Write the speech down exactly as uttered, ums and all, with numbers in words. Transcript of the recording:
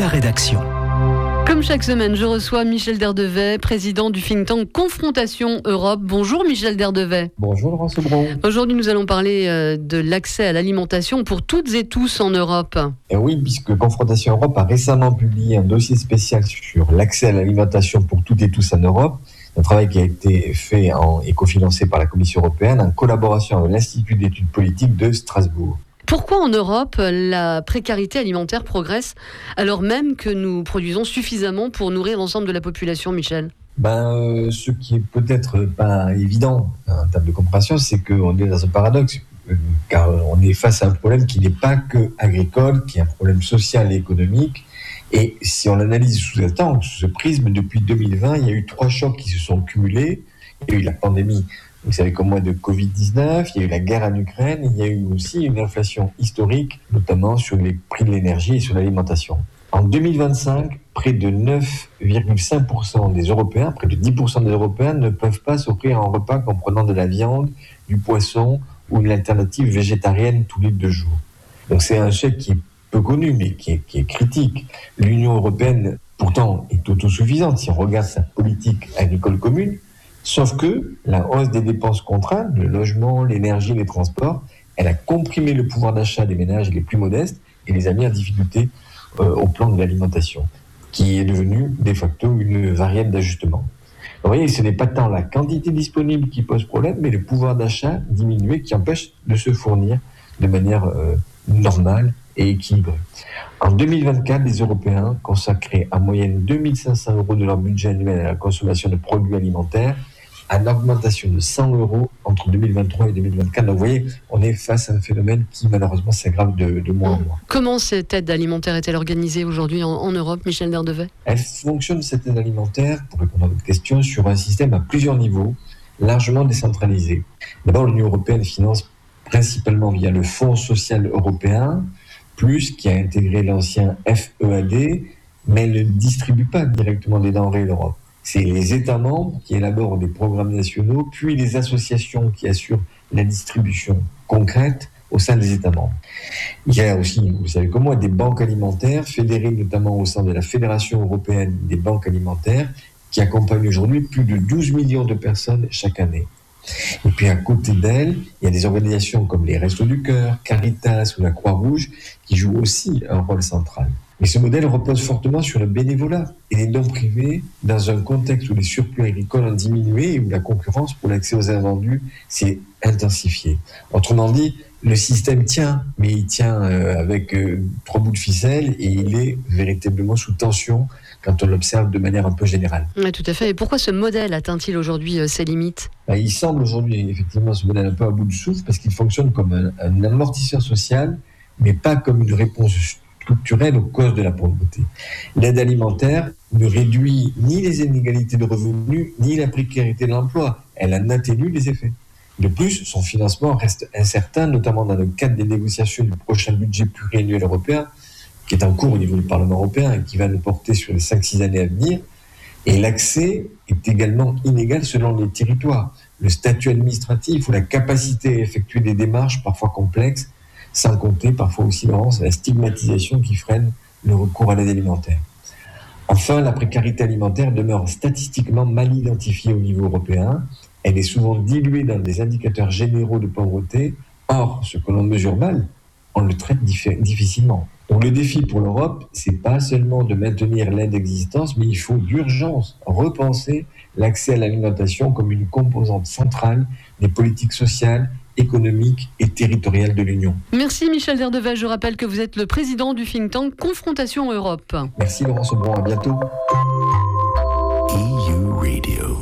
la rédaction. Comme chaque semaine, je reçois Michel Derdevet, président du think tank Confrontation Europe. Bonjour Michel Derdevet. Bonjour Laurent Sebron. Aujourd'hui, nous allons parler de l'accès à l'alimentation pour toutes et tous en Europe. Et oui, puisque Confrontation Europe a récemment publié un dossier spécial sur l'accès à l'alimentation pour toutes et tous en Europe. Un travail qui a été fait en, et cofinancé par la Commission européenne en collaboration avec l'Institut d'études politiques de Strasbourg. Pourquoi en Europe la précarité alimentaire progresse alors même que nous produisons suffisamment pour nourrir l'ensemble de la population, Michel ? Ben, euh, ce qui est peut-être pas évident en termes de compréhension, c'est qu'on est dans un paradoxe, euh, car on est face à un problème qui n'est pas que agricole, qui est un problème social et économique. Et si on l'analyse sous cet angle, sous ce prisme, depuis deux mille vingt, il y a eu trois chocs qui se sont cumulés. Il y a eu la pandémie, vous savez comme moi, de covid dix-neuf, il y a eu la guerre en Ukraine, il y a eu aussi une inflation historique, notamment sur les prix de l'énergie et sur l'alimentation. En deux mille vingt-cinq, près de neuf virgule cinq pour cent des Européens, près de dix pour cent des Européens ne peuvent pas s'offrir un repas comprenant de la viande, du poisson ou une alternative végétarienne tous les deux jours. Donc c'est un chèque qui est peu connu, mais qui est, qui est critique. L'Union européenne, pourtant, est autosuffisante si on regarde sa politique agricole commune, sauf que la hausse des dépenses contraintes, le logement, l'énergie, les transports, elle a comprimé le pouvoir d'achat des ménages les plus modestes et les a mis en difficulté euh, au plan de l'alimentation, qui est devenu de facto une variable d'ajustement. Donc, vous voyez, ce n'est pas tant la quantité disponible qui pose problème, mais le pouvoir d'achat diminué qui empêche de se fournir de manière euh, normale et équilibrée. En deux mille vingt-quatre, les Européens consacraient en moyenne deux mille cinq cents euros de leur budget annuel à la consommation de produits alimentaires, en augmentation de cent euros entre deux mille vingt-trois et deux mille vingt-quatre. Donc vous voyez, on est face à un phénomène qui malheureusement s'aggrave de, de mois en mois. Comment cette aide alimentaire est-elle organisée aujourd'hui en, en Europe, Michel Derdevet ? Elle fonctionne, cette aide alimentaire, pour répondre à votre question, sur un système à plusieurs niveaux, largement décentralisé. D'abord, l'Union européenne finance principalement via le Fonds social européen, plus qui a intégré l'ancien F E A D, mais elle ne distribue pas directement des denrées l'Europe. C'est les États membres qui élaborent des programmes nationaux, puis les associations qui assurent la distribution concrète au sein des États membres. Il y a aussi, vous savez comme moi, des banques alimentaires, fédérées notamment au sein de la Fédération européenne des banques alimentaires, qui accompagnent aujourd'hui plus de douze millions de personnes chaque année. Et puis à côté d'elles, il y a des organisations comme les Restos du Cœur, Caritas ou la Croix-Rouge qui jouent aussi un rôle central. Mais ce modèle repose fortement sur le bénévolat et les dons privés dans un contexte où les surplus agricoles ont diminué et où la concurrence pour l'accès aux invendus s'est intensifiée. Autrement dit, le système tient, mais il tient euh, avec euh, trois bouts de ficelle et il est véritablement sous tension quand on l'observe de manière un peu générale. Oui, tout à fait. Et pourquoi ce modèle atteint-il aujourd'hui euh, ses limites ? Ben, il semble aujourd'hui effectivement ce modèle un peu à bout de souffle parce qu'il fonctionne comme un, un amortisseur social, mais pas comme une réponse structurelle aux causes de la pauvreté. L'aide alimentaire ne réduit ni les inégalités de revenus, ni la précarité de l'emploi. Elle en atténue les effets. De plus, son financement reste incertain, notamment dans le cadre des négociations du prochain budget pluriannuel européen, qui est en cours au niveau du Parlement européen et qui va nous porter sur les cinq six années à venir. Et l'accès est également inégal selon les territoires. Le statut administratif ou la capacité à effectuer des démarches parfois complexes, sans compter parfois aussi, Laurence, la stigmatisation qui freine le recours à l'aide alimentaire. Enfin, la précarité alimentaire demeure statistiquement mal identifiée au niveau européen. Elle est souvent diluée dans des indicateurs généraux de pauvreté. Or, ce que l'on mesure mal, on le traite dif- difficilement. Donc le défi pour l'Europe, c'est pas seulement de maintenir l'aide existante, mais il faut d'urgence repenser l'accès à l'alimentation comme une composante centrale des politiques sociales, économiques et territoriales de l'Union. Merci Michel Derdevet. Je rappelle que vous êtes le président du think tank Confrontation Europe. Merci Laurent Sebron, à bientôt. E U Radio.